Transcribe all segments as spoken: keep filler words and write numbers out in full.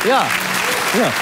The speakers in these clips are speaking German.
Ja. Ja.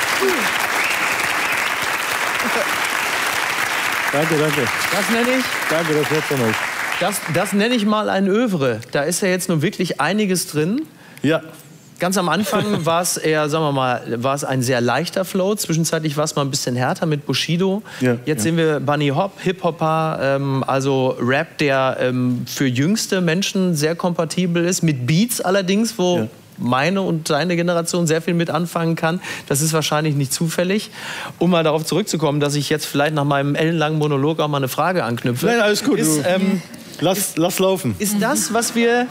Danke, danke. Das nenne ich... Danke, das hört von euch. Das, das nenne ich mal ein Övre. Da ist ja jetzt nun wirklich einiges drin. Ja. Ganz am Anfang war es eher, sagen wir mal, war es ein sehr leichter Flow. Zwischenzeitlich war es mal ein bisschen härter mit Bushido. Ja, Jetzt ja. sehen wir Bunny Hop, Hip-Hopper, ähm, also Rap, der ähm, für jüngste Menschen sehr kompatibel ist. Mit Beats allerdings, wo... Ja. meine und seine Generation sehr viel mit anfangen kann. Das ist wahrscheinlich nicht zufällig. Um mal darauf zurückzukommen, dass ich jetzt vielleicht nach meinem ellenlangen Monolog auch mal eine Frage anknüpfe. Nein, alles gut. Ist, ähm, lass, ist, lass laufen. Ist das, was wir,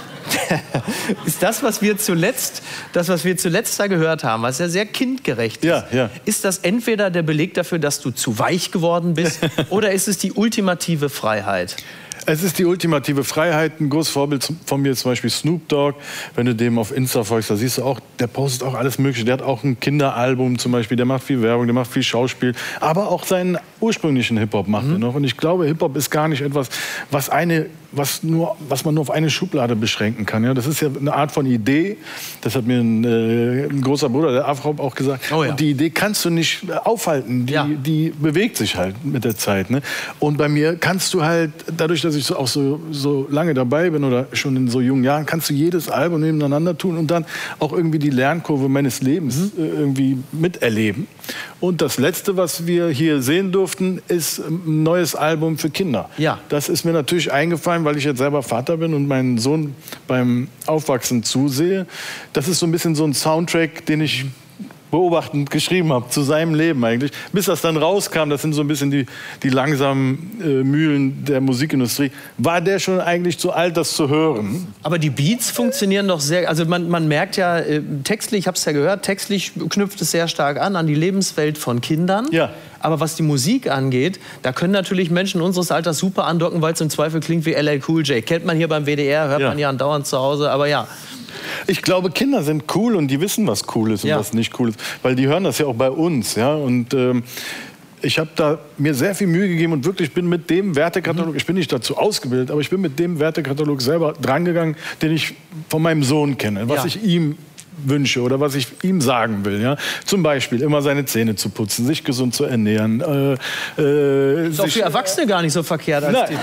ist das, was wir zuletzt, das, was wir zuletzt da gehört haben, was ja sehr kindgerecht ist, ja, ja. ist das entweder der Beleg dafür, dass du zu weich geworden bist, oder ist es die ultimative Freiheit? Es ist die ultimative Freiheit. Ein großes Vorbild von mir ist zum Beispiel Snoop Dogg. Wenn du dem auf Insta folgst, da siehst du auch, der postet auch alles Mögliche. Der hat auch ein Kinderalbum zum Beispiel, der macht viel Werbung, der macht viel Schauspiel. Aber auch seinen ursprünglichen Hip-Hop macht mhm. er noch. Und ich glaube, Hip-Hop ist gar nicht etwas, was, eine, was, nur, was man nur auf eine Schublade beschränken kann. Ja, das ist ja eine Art von Idee. Das hat mir ein, äh, ein großer Bruder, der Afro, auch gesagt. Oh ja. Und die Idee kannst du nicht aufhalten. Die, ja. die bewegt sich halt mit der Zeit. Ne? Und bei mir kannst du halt, dadurch, dass ich so, auch so, so lange dabei bin oder schon in so jungen Jahren, kannst du jedes Album nebeneinander tun und dann auch irgendwie die Lernkurve meines Lebens mhm. äh, irgendwie miterleben. Und das Letzte, was wir hier sehen durften, ist ein neues Album für Kinder. Ja. Das ist mir natürlich eingefallen, weil ich jetzt selber Vater bin und meinen Sohn beim Aufwachsen zusehe. Das ist so ein bisschen so ein Soundtrack, den ich beobachtend geschrieben habe, zu seinem Leben eigentlich. Bis das dann rauskam, das sind so ein bisschen die, die langsamen äh, Mühlen der Musikindustrie, war der schon eigentlich zu alt, das zu hören. Aber die Beats funktionieren doch sehr, also man, man merkt ja, äh, textlich, ich habe es ja gehört, textlich knüpft es sehr stark an, an die Lebenswelt von Kindern. Ja. Aber was die Musik angeht, da können natürlich Menschen unseres Alters super andocken, weil es im Zweifel klingt wie L L Cool J. Kennt man hier beim W D R, hört ja. man ja andauernd zu Hause, aber ja. Ich glaube, Kinder sind cool und die wissen, was cool ist und ja. was nicht cool ist. Weil die hören das ja auch bei uns. Ja? Und ähm, ich habe da mir sehr viel Mühe gegeben und wirklich bin mit dem Wertekatalog, mhm. ich bin nicht dazu ausgebildet, aber ich bin mit dem Wertekatalog selber drangegangen, den ich von meinem Sohn kenne, was ja. ich ihm wünsche oder was ich ihm sagen will. Ja? Zum Beispiel immer seine Zähne zu putzen, sich gesund zu ernähren. Äh, äh, ist auch für Erwachsene gar nicht so verkehrt. Als die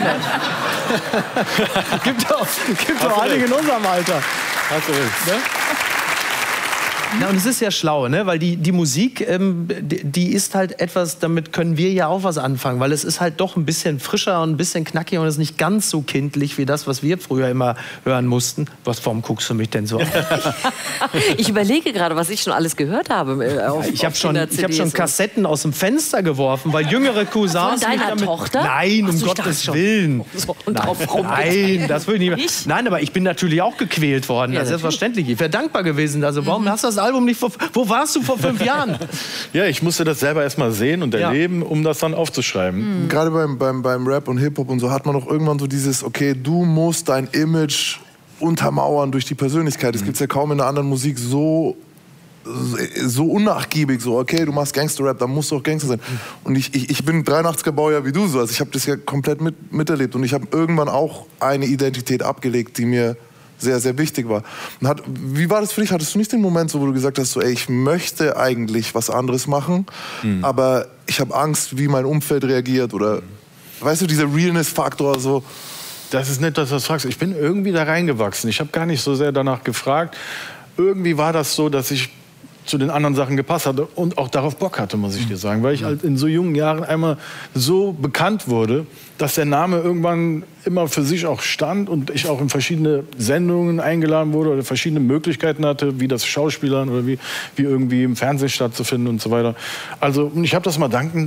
gibt doch, gibt doch einige in unserem Alter. Hast du recht. Ne? Na, und es ist ja schlau, ne? Weil die, die Musik, ähm, die, die ist halt etwas, damit können wir ja auch was anfangen, weil es ist halt doch ein bisschen frischer und ein bisschen knackiger und ist nicht ganz so kindlich wie das, was wir früher immer hören mussten. Was, warum guckst du mich denn so an? Ich überlege gerade, was ich schon alles gehört habe. Äh, auf, ja, ich habe schon, ich hab schon Kassetten aus dem Fenster geworfen, weil jüngere Cousins... Von deiner damit, Tochter? Nein, um Ach, Gottes Willen. So, und nein, auf Frau nein, das will ich nicht mehr. Ich? Nein, aber ich bin natürlich auch gequält worden. Ja, das ist selbstverständlich. Ich wäre dankbar gewesen. Also warum mhm. hast du das Album nicht vor... Wo warst du vor fünf Jahren? Ja, ich musste das selber erst mal sehen und erleben, ja. um das dann aufzuschreiben. Mhm. Gerade beim, beim, beim Rap und Hip-Hop und so hat man doch irgendwann so dieses, okay, du musst dein Image untermauern durch die Persönlichkeit. Das mhm. gibt es ja kaum in der anderen Musik so, so unnachgiebig. So, okay, du machst Gangster-Rap, dann musst du auch Gangster sein. Mhm. Und ich, ich, ich bin dreiundachtziger Baujahr wie du so. Also ich habe das ja komplett mit, miterlebt. Und ich habe irgendwann auch eine Identität abgelegt, die mir sehr, sehr wichtig war. Und hat, wie war das für dich? Hattest du nicht den Moment, so, wo du gesagt hast, so, ey, ich möchte eigentlich was anderes machen, mhm. aber ich habe Angst, wie mein Umfeld reagiert oder, weißt du, dieser Realness-Faktor so. Das ist nett, dass du das fragst. Ich bin irgendwie da reingewachsen. Ich habe gar nicht so sehr danach gefragt. Irgendwie war das so, dass ich zu den anderen Sachen gepasst hatte und auch darauf Bock hatte, muss ich dir sagen. Weil ich halt in so jungen Jahren einmal so bekannt wurde, dass der Name irgendwann immer für sich auch stand und ich auch in verschiedene Sendungen eingeladen wurde oder verschiedene Möglichkeiten hatte, wie das Schauspielern oder wie, wie irgendwie im Fernsehen stattzufinden und so weiter. Also ich habe das mal dankend